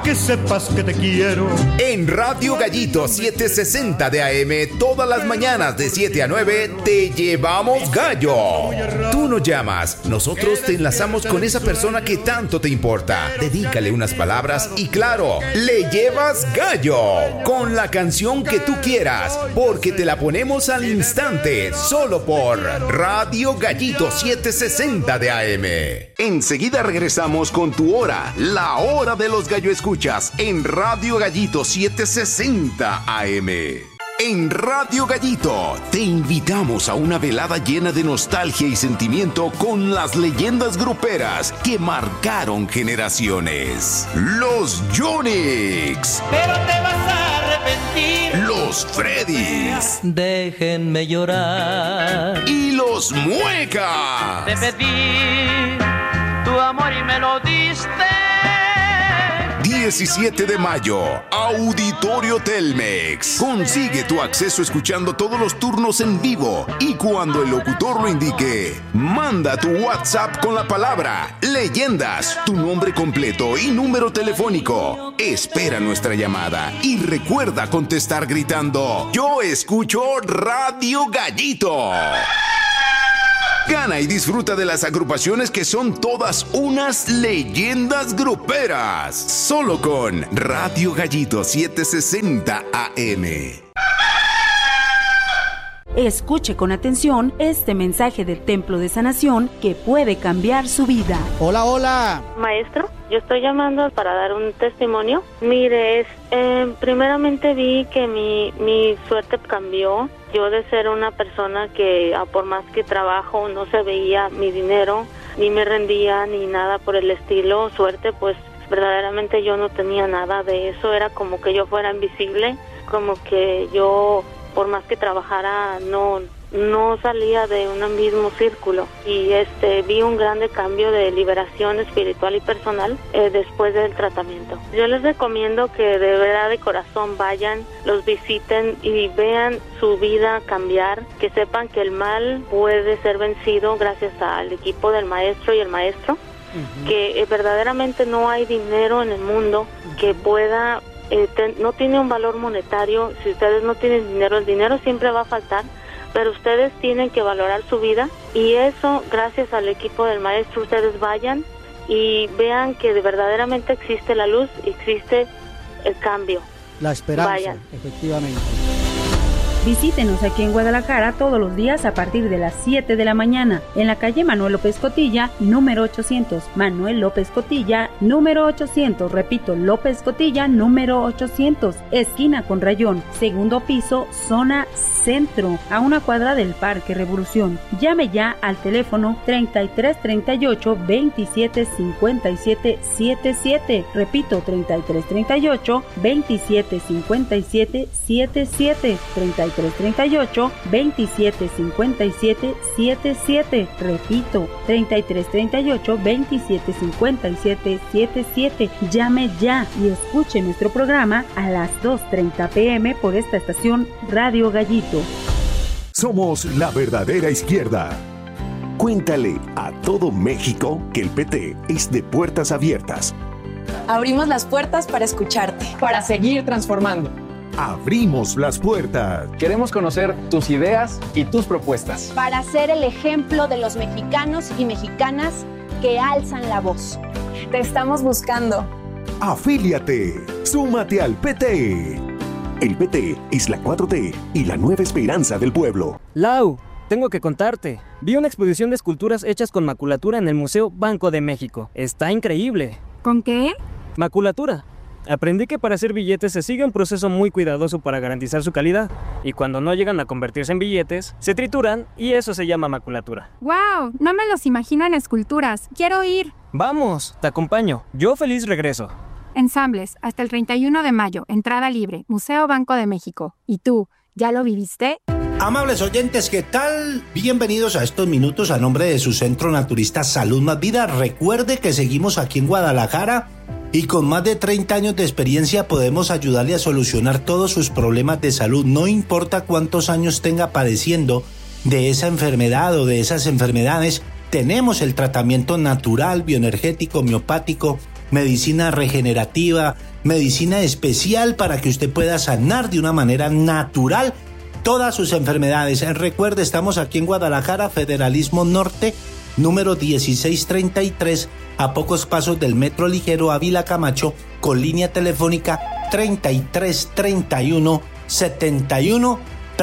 que sepas que te quiero. En Radio Gallito 760 de AM, todas las mañanas de 7 a 9, te llevamos gallo. Tú nos llamas, nosotros te enlazamos con esa persona que tanto te importa. Dedícale unas palabras y claro, le llevas gallo con la canción que tú quieras, porque te la ponemos al instante, solo por Radio Gallito 760 de AM. Enseguida regresamos con tu hora, la hora de los gallo escuchas en Radio Gallito 760 AM. En Radio Gallito te invitamos a una velada llena de nostalgia y sentimiento con las leyendas gruperas que marcaron generaciones. Los Yonix. Pero te vas a arrepentir. Los Freddys. Déjenme llorar. Y los Muecas. Te pedí tu amor y me lo diste. 17 de mayo, Auditorio Telmex. Consigue tu acceso escuchando todos los turnos en vivo y cuando el locutor lo indique, manda tu WhatsApp con la palabra Leyendas, tu nombre completo y número telefónico. Espera nuestra llamada y recuerda contestar gritando: yo escucho Radio Gallito. Gana y disfruta de las agrupaciones que son todas unas leyendas gruperas. Solo con Radio Gallito 760 AM. Escuche con atención este mensaje del Templo de Sanación que puede cambiar su vida. Hola, hola. Maestro, yo estoy llamando para dar un testimonio. Mire, primeramente vi que mi suerte cambió. Yo de ser una persona que por más que trabajo no se veía mi dinero, ni me rendía, ni nada por el estilo, suerte, pues verdaderamente yo no tenía nada de eso. Era como que yo fuera invisible, como que yo por más que trabajara no salía de un mismo círculo. Y vi un grande cambio de liberación espiritual y personal después del tratamiento. Yo les recomiendo que de verdad de corazón vayan, los visiten y vean su vida cambiar, que sepan que el mal puede ser vencido gracias al equipo del maestro y el maestro, que verdaderamente no hay dinero en el mundo que pueda no tiene un valor monetario. Si ustedes no tienen dinero, el dinero siempre va a faltar, pero ustedes tienen que valorar su vida, y eso gracias al equipo del maestro. Ustedes vayan y vean que verdaderamente existe la luz, existe el cambio, la esperanza. Vayan. Efectivamente. Visítenos aquí en Guadalajara todos los días a partir de las 7 de la mañana, en la calle Manuel López Cotilla, número 800. Manuel López Cotilla, número 800. Repito, López Cotilla, número 800. Esquina con Rayón, segundo piso, zona centro, a una cuadra del Parque Revolución. Llame ya al teléfono 3338 27 57 77. Repito, 3338 27 57 77. 3338 27 57 77. Repito, 3338 27 57 77. Llame ya y escuche nuestro programa a las 2:30 p.m. por esta estación Radio Gallito. Somos la verdadera izquierda. Cuéntale a todo México que el PT es de puertas abiertas. Abrimos las puertas para escucharte, para seguir transformando. Abrimos las puertas. Queremos conocer tus ideas y tus propuestas. Para ser el ejemplo de los mexicanos y mexicanas que alzan la voz. Te estamos buscando. Afíliate. Súmate al PT. El PT es la 4T y la nueva esperanza del pueblo. Lau, tengo que contarte. Vi una exposición de esculturas hechas con maculatura en el Museo Banco de México. Está increíble. ¿Con qué? Maculatura. Aprendí que para hacer billetes se sigue un proceso muy cuidadoso para garantizar su calidad, y cuando no llegan a convertirse en billetes, se trituran y eso se llama maculatura. ¡Wow! No me los imagino en esculturas. ¡Quiero ir! Vamos, te acompaño. Yo feliz regreso. Ensambles, hasta el 31 de mayo, entrada libre, Museo Banco de México. ¿Y tú, ya lo viviste? Amables oyentes, ¿qué tal? Bienvenidos a estos minutos a nombre de su Centro Naturista Salud Más Vida. Recuerde que seguimos aquí en Guadalajara y con más de 30 años de experiencia podemos ayudarle a solucionar todos sus problemas de salud. No importa cuántos años tenga padeciendo de esa enfermedad o de esas enfermedades, tenemos el tratamiento natural, bioenergético, homeopático medicina regenerativa, medicina especial para que usted pueda sanar de una manera natural todas sus enfermedades. Recuerde, estamos aquí en Guadalajara, Federalismo Norte, número 1633, a pocos pasos del Metro Ligero Ávila Camacho, con línea telefónica 3331 71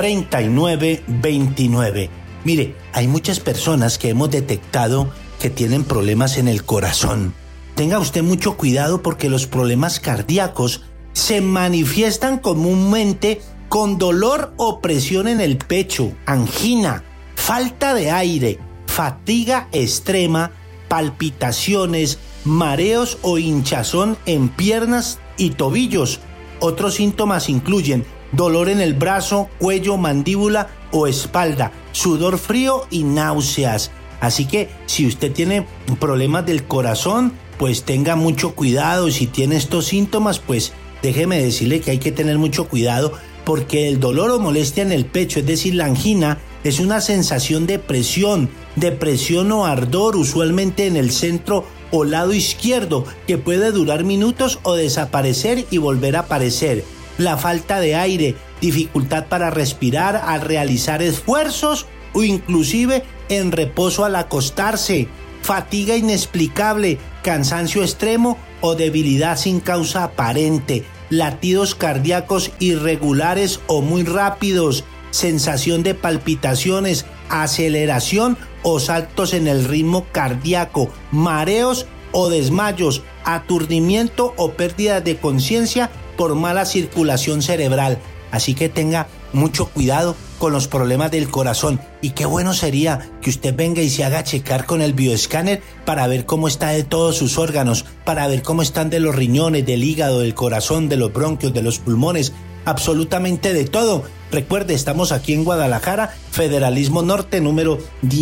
39 29. Mire, hay muchas personas que hemos detectado que tienen problemas en el corazón. Tenga usted mucho cuidado porque los problemas cardíacos se manifiestan comúnmente con dolor o presión en el pecho, angina, falta de aire, fatiga extrema, palpitaciones, mareos o hinchazón en piernas y tobillos. Otros síntomas incluyen dolor en el brazo, cuello, mandíbula o espalda, sudor frío y náuseas. Así que si usted tiene problemas del corazón, pues tenga mucho cuidado. Si tiene estos síntomas, pues déjeme decirle que hay que tener mucho cuidado, porque el dolor o molestia en el pecho, es decir, la angina, es una sensación de presión o ardor, usualmente en el centro o lado izquierdo, que puede durar minutos o desaparecer y volver a aparecer. La falta de aire, dificultad para respirar al realizar esfuerzos o inclusive en reposo al acostarse, fatiga inexplicable, cansancio extremo o debilidad sin causa aparente, latidos cardíacos irregulares o muy rápidos, sensación de palpitaciones, aceleración o saltos en el ritmo cardíaco, mareos o desmayos, aturdimiento o pérdida de conciencia por mala circulación cerebral. Así que tenga mucho cuidado con los problemas del corazón, y qué bueno sería que usted venga y se haga checar con el bioescáner para ver cómo está de todos sus órganos, para ver cómo están de los riñones, del hígado, del corazón, de los bronquios, de los pulmones, absolutamente de todo. Recuerde, estamos aquí en Guadalajara, Federalismo Norte, número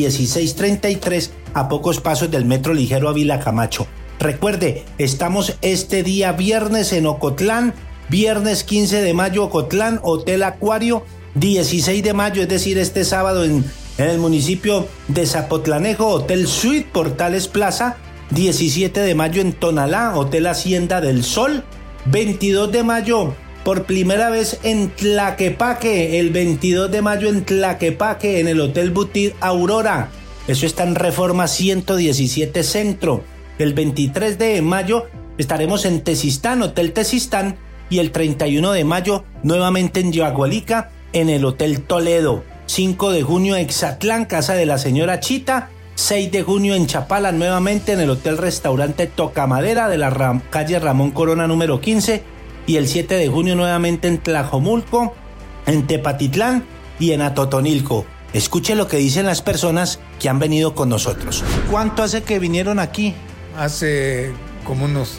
1633, a pocos pasos del Metro Ligero Ávila Camacho. Recuerde, estamos este día viernes en Ocotlán, viernes 15 de mayo, Ocotlán, Hotel Acuario, 16 de mayo, es decir, este sábado en el municipio de Zapotlanejo, Hotel Suite Portales Plaza, 17 de mayo en Tonalá, Hotel Hacienda del Sol, 22 de mayo por primera vez en Tlaquepaque, el 22 de mayo en Tlaquepaque, en el Hotel Boutique Aurora, eso está en Reforma 117 Centro. El 23 de mayo estaremos en Tezistán, Hotel Tezistán, y el 31 de mayo nuevamente en Yagualica, en el Hotel Toledo. 5 de junio en Exatlán, Casa de la Señora Chita. 6 de junio en Chapala, nuevamente en el Hotel Restaurante Tocamadera de la calle Ramón Corona número 15. Y el 7 de junio nuevamente en Tlajomulco, en Tepatitlán y en Atotonilco. Escuche lo que dicen las personas que han venido con nosotros. ¿Cuánto hace que vinieron aquí? Hace como unos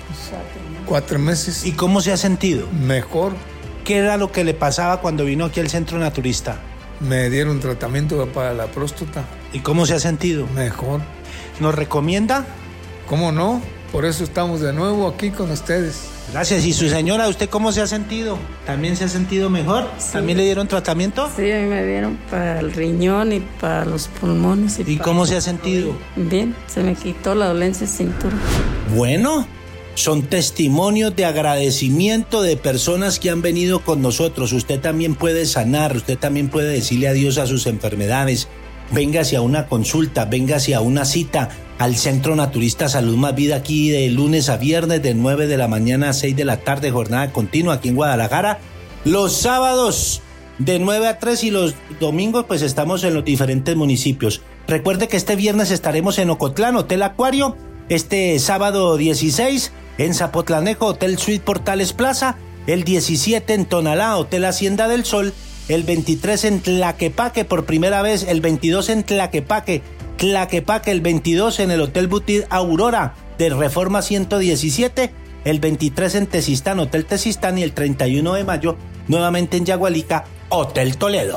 4 meses. ¿Y cómo se ha sentido? Mejor. ¿Qué era lo que le pasaba cuando vino aquí al Centro Naturista? Me dieron tratamiento para la próstata. ¿Y cómo se ha sentido? Mejor. ¿Nos recomienda? ¿Cómo no? Por eso estamos de nuevo aquí con ustedes. Gracias. ¿Y su señora, usted cómo se ha sentido? ¿También se ha sentido mejor? Sí. ¿También le dieron tratamiento? Sí, me dieron para el riñón y para los pulmones. ¿Y cómo se ha sentido? Bien, se me quitó la dolencia de cintura. Bueno, son testimonios de agradecimiento de personas que han venido con nosotros. Usted también puede sanar, usted también puede decirle adiós a sus enfermedades. Véngase a una consulta, véngase a una cita al Centro Naturista Salud Más Vida, aquí de lunes a viernes de 9 de la mañana a 6 de la tarde, jornada continua aquí en Guadalajara. Los sábados de 9 a 3 y los domingos pues estamos en los diferentes municipios. Recuerde que este viernes estaremos en Ocotlán, Hotel Acuario. Este sábado 16 en Zapotlanejo, Hotel Suite Portales Plaza. El 17 en Tonalá, Hotel Hacienda del Sol. El 23 en Tlaquepaque por primera vez. El 22 en Tlaquepaque, el 22 en el Hotel Boutique Aurora de Reforma 117. El 23 en Tezistán, Hotel Tezistán. Y el 31 de mayo nuevamente en Yagualica, Hotel Toledo.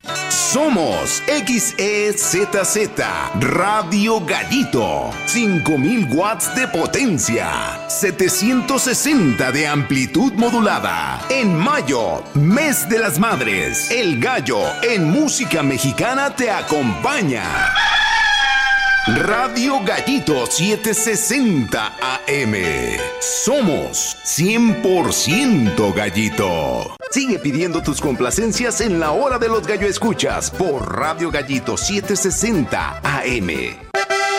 Somos XEZZ Radio Gallito, 5000 watts de potencia, 760 de amplitud modulada. En mayo, mes de las madres, El Gallo en música mexicana te acompaña. Radio Gallito 760 AM. Somos 100% Gallito. Sigue pidiendo tus complacencias en la hora de los gallo escuchas por Radio Gallito 760 AM.